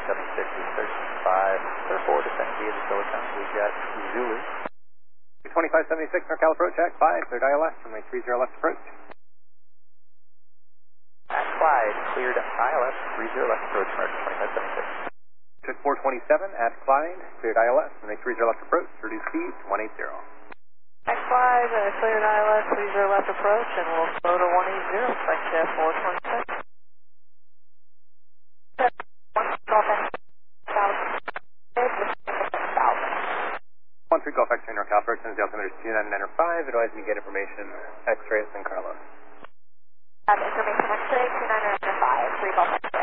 26 is 13.5. Clear 4, descending via the Silicon. We've got Zulu. 2576, NorCal approach, Jack 5, cleared ILS, runway 30 left approach. At Clyde, cleared ILS, 30 left approach, American 2576. Took 427 at Clyde, cleared ILS, runway 30 left approach, reduce speed to 180. At Clyde, cleared ILS, 30 left approach, and we'll slow to 180, expect 426. 13 Golf X-ray NorCal approach, and the altimeter is 29995, advise me to get information, X-ray at San Carlos. Information X-ray, 29995, 3 Golf X.